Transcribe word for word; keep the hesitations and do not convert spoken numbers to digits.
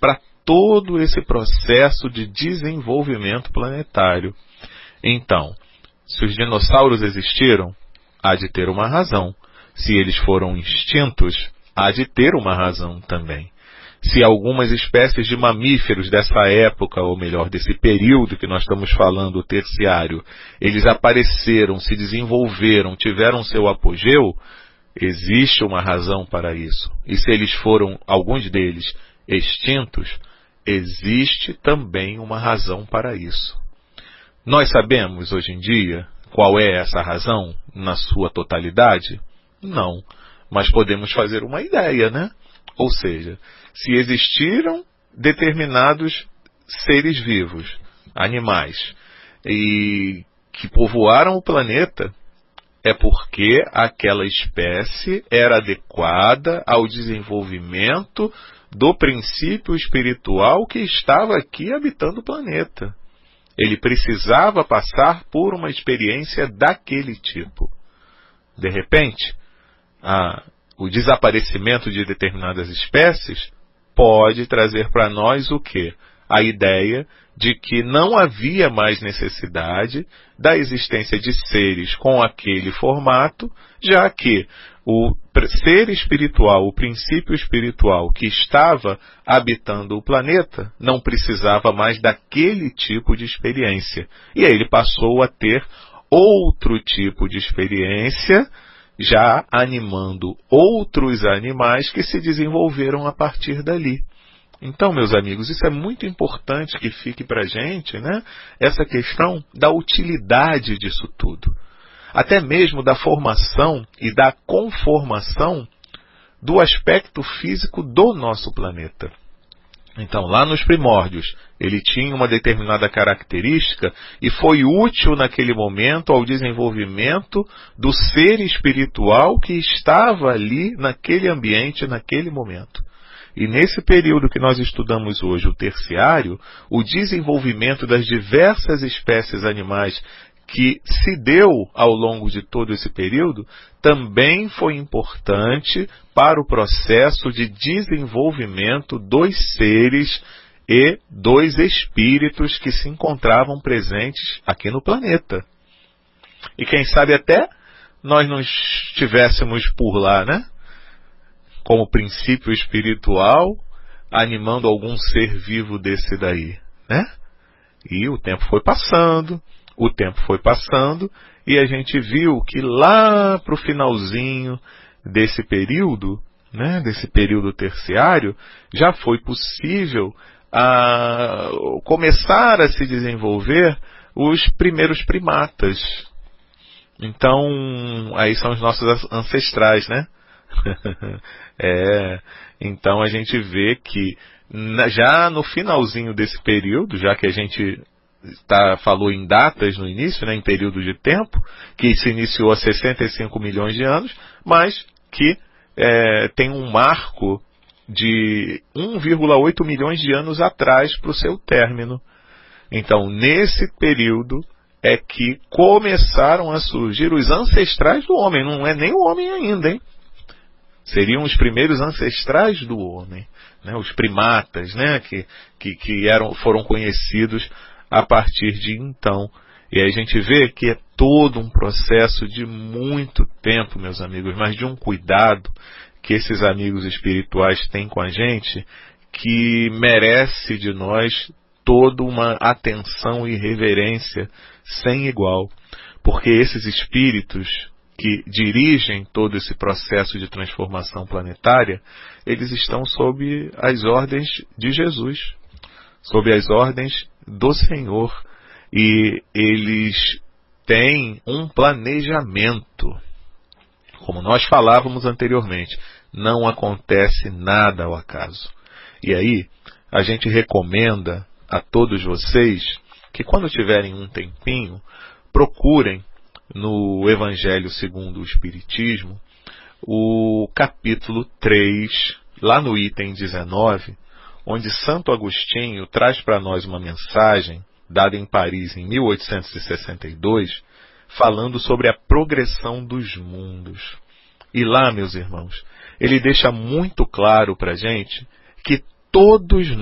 para todo esse processo de desenvolvimento planetário. Então, se os dinossauros existiram, há de ter uma razão. Se eles foram extintos, há de ter uma razão também. Se algumas espécies de mamíferos dessa época, ou melhor, desse período que nós estamos falando, o terciário, eles apareceram, se desenvolveram, tiveram seu apogeu, existe uma razão para isso. E se eles foram, alguns deles, extintos, existe também uma razão para isso. Nós sabemos, hoje em dia, qual é essa razão na sua totalidade? Não. Mas podemos fazer uma ideia, né? Ou seja, se existiram determinados seres vivos, animais, e que povoaram o planeta, é porque aquela espécie era adequada ao desenvolvimento do princípio espiritual que estava aqui habitando o planeta. Ele precisava passar por uma experiência daquele tipo. De repente, a, o desaparecimento de determinadas espécies pode trazer para nós o quê? A ideia de que não havia mais necessidade da existência de seres com aquele formato, já que o ser espiritual, o princípio espiritual que estava habitando o planeta, não precisava mais daquele tipo de experiência. E aí ele passou a ter outro tipo de experiência, já animando outros animais que se desenvolveram a partir dali. Então, meus amigos, isso é muito importante que fique para a gente, né? Essa questão da utilidade disso tudo. Até mesmo da formação e da conformação do aspecto físico do nosso planeta. Então, lá nos primórdios, ele tinha uma determinada característica e foi útil naquele momento ao desenvolvimento do ser espiritual que estava ali naquele ambiente, naquele momento. E nesse período que nós estudamos hoje, o terciário, o desenvolvimento das diversas espécies animais que se deu ao longo de todo esse período, também foi importante para o processo de desenvolvimento dos seres e dos espíritos que se encontravam presentes aqui no planeta. E quem sabe até nós não estivéssemos por lá, né? Como princípio espiritual, animando algum ser vivo desse daí, né? E o tempo foi passando, o tempo foi passando, e a gente viu que lá para o finalzinho desse período, né, desse período terciário, já foi possível a, começar a se desenvolver os primeiros primatas. Então, aí são os nossos ancestrais, né? É, então a gente vê que já no finalzinho desse período, já que a gente tá, falou em datas no início, né, em período de tempo, que se iniciou há sessenta e cinco milhões de anos, mas que é, tem um marco de um vírgula oito milhões de anos atrás para o seu término. Então, nesse período é que começaram a surgir os ancestrais do homem. Não é nem o homem ainda, hein? Seriam os primeiros ancestrais do homem, né? Os primatas, né? que, que, que eram, foram conhecidos a partir de então. E aí a gente vê que é todo um processo de muito tempo, meus amigos, mas de um cuidado que esses amigos espirituais têm com a gente, que merece de nós toda uma atenção e reverência sem igual. Porque esses espíritos que dirigem todo esse processo de transformação planetária, eles estão sob as ordens de Jesus, sob as ordens do Senhor, e eles têm um planejamento. Como nós falávamos anteriormente, não acontece nada ao acaso. E aí, a gente recomenda a todos vocês que quando tiverem um tempinho, procurem no Evangelho segundo o Espiritismo, o capítulo três, lá no item dezenove, onde Santo Agostinho traz para nós uma mensagem dada em Paris em mil oitocentos e sessenta e dois, falando sobre a progressão dos mundos. E lá, meus irmãos, ele deixa muito claro para a gente que todos